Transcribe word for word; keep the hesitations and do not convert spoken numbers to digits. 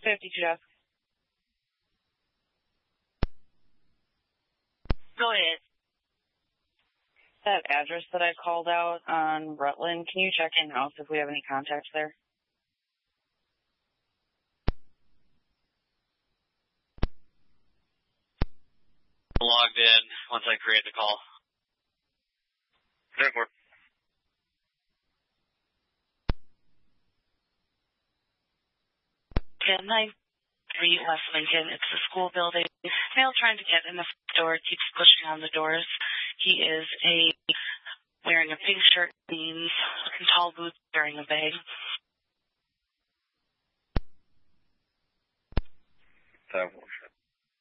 fifty-two desk. Go ahead. That address that I called out on Rutland, can you check in-house if we have any contacts there? Logged in once I create the call. ten four. ten nine three West Lincoln. It's the school building. Male trying to get in the door, keeps pushing on the doors. He is a wearing a pink shirt, jeans, and tall boots, wearing a bag. ten four.